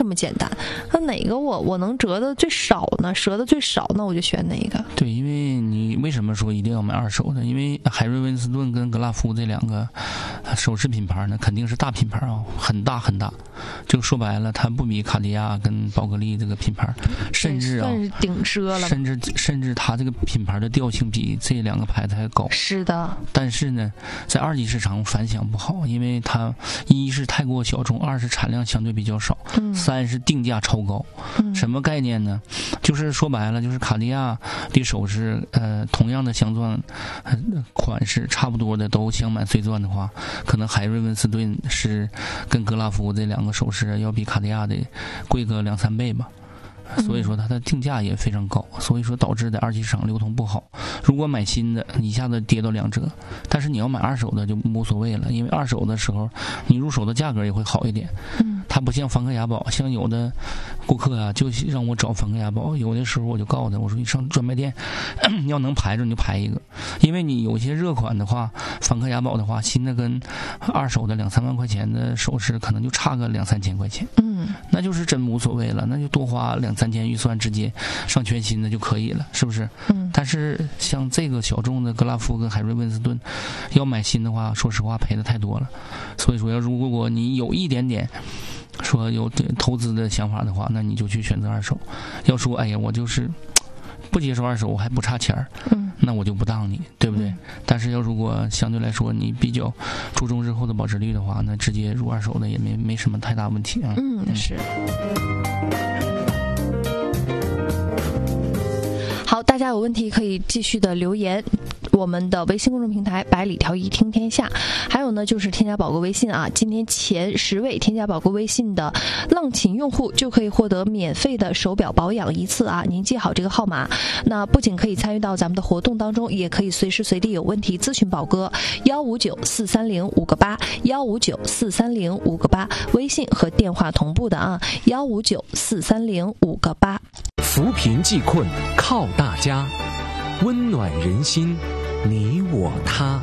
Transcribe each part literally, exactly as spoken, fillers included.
么简单。那哪个我我能折的最少呢？折的最少，那我就选哪个？ 对，因为你为什么说一定要买二手的？因为海瑞温斯顿跟格拉夫这两个首饰品牌呢，肯定是大品牌啊，很大很大。就说白了，它不比卡地亚跟宝格丽这个品牌，甚至啊， 算是顶奢了。 甚至甚至它这个品牌的调性比这两个牌子还高。 是的。 但是呢，在二级市场反响不好，因为它一是太过小众，二是产量相对比较少， 嗯、 三是定价超高。 嗯、 什么概念呢？就是说白了，就是卡地亚的首饰，呃，同样的镶钻、呃、款式差不多的都想买碎钻的话，可能海瑞温斯顿是跟格拉夫这两个首饰要比卡地亚的贵个两三倍吧。所以说它的定价也非常高，所以说导致的二级市场流通不好。如果买新的一下子跌到两折，但是你要买二手的就无所谓了，因为二手的时候你入手的价格也会好一点。 嗯， 它不像梵克雅宝，像有的顾客啊就让我找梵克雅宝，有的时候我就告诉他，我说你上专卖店要能排着你就排一个，因为你有些热款的话，梵克雅宝的话，新的跟二手的两三万块钱的首饰可能就差个两三千块钱。 嗯， 那就是真无所谓了，那就多花两三千预算直接上全新的就可以了，是不是？ 嗯。 但是像这个小众的格拉夫跟海瑞温斯顿，要买新的话，说实话赔的太多了。所以说，要如果你有一点点说有投资的想法的话，那你就去选择二手。要说哎呀，我就是不接受二手，我还不差钱儿， 嗯， 那我就不当你，对不对？ 嗯、 但是要如果相对来说你比较注重日后的保值率的话，那直接入二手的也没没什么太大问题啊。 嗯，是。好，大家有问题可以继续的留言。我们的微信公众平台百里挑一听天下，还有呢就是添加宝哥微信啊，今天前十位添加宝哥微信的浪琴用户就可以获得免费的手表保养一次啊，您记好这个号码。那不仅可以参与到咱们的活动当中，也可以随时随地有问题咨询宝哥，幺五九四三零五个八，幺五九四三零五个八，微信和电话同步的啊，幺五九四三零五个八。 扶贫济困靠大家，温暖人心，你我他。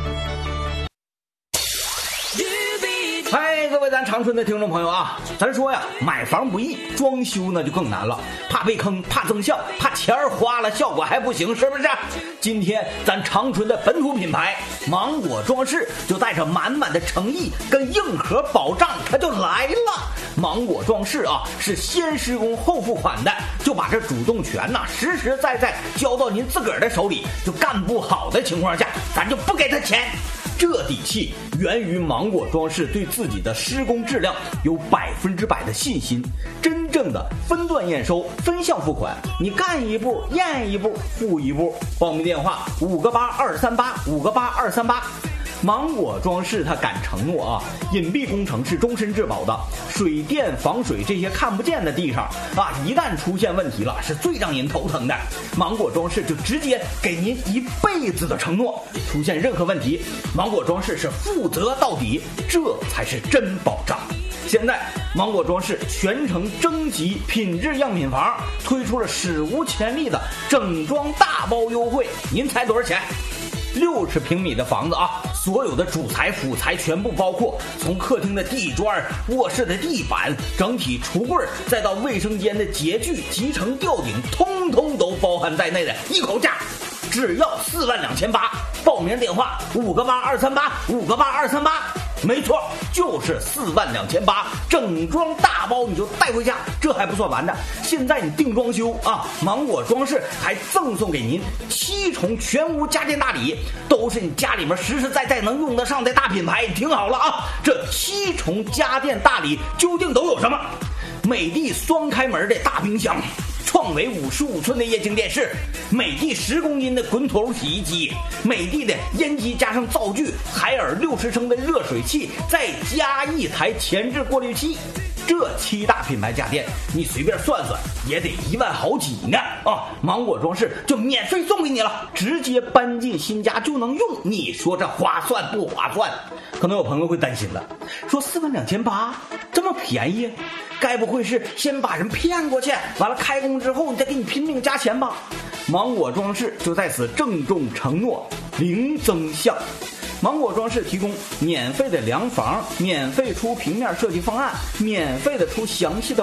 嗨，各位咱长春的听众朋友啊，咱说呀，买房不易，装修呢就更难了，怕被坑，怕增效，怕钱儿花了效果还不行，是不是？今天咱长春的本土品牌芒果装饰就带着满满的诚意跟硬核保障，它就来了。芒果装饰啊，是先施工后付款的，就把这主动权呐、啊、实实在在交到您自个儿的手里，就干不好的情况下，咱就不给他钱。这底气源于芒果装饰对自己的施工质量有百分之百的信心，真正的分段验收、分项付款，你干一步验一步付一步。报名电话五个八二三八五个八二三八。芒果装饰它敢承诺啊，隐蔽工程是终身质保的，水电防水这些看不见的地方啊，一旦出现问题了，是最让人头疼的。芒果装饰就直接给您一辈子的承诺，出现任何问题，芒果装饰是负责到底，这才是真保障。现在芒果装饰全程征集品质样品房，推出了史无前例的整装大包优惠，您猜多少钱？六十平米的房子啊，所有的主材辅材全部包括，从客厅的地砖、卧室的地板、整体橱柜，再到卫生间的洁具、集成吊顶，通通都包含在内的一口价，只要四万两千八。报名电话五个八二三八五个八二三八。没错，就是四万两千八，整装大包你就带回家。这还不算完的，现在你定装修啊，芒果装饰还赠送给您七重全屋家电大礼，都是你家里面实实在在能用得上的大品牌。你听好了啊，这七重家电大礼究竟都有什么？美的双开门的大冰箱，创维五十五寸的液晶电视，美的十公斤的滚筒洗衣机，美的的烟机加上灶具，海尔六十升的热水器，再加一台前置过滤器。这七大品牌家电，你随便算算也得一万好几呢啊！芒果装饰就免费送给你了，直接搬进新家就能用。你说这划算不划算？可能有朋友会担心了，说四万两千八这么便宜，该不会是先把人骗过去，完了开工之后你再给你拼命加钱吧？芒果装饰就在此郑重承诺，零增项。芒果装饰提供免费的量房，免费出平面设计方案，免费的出详细的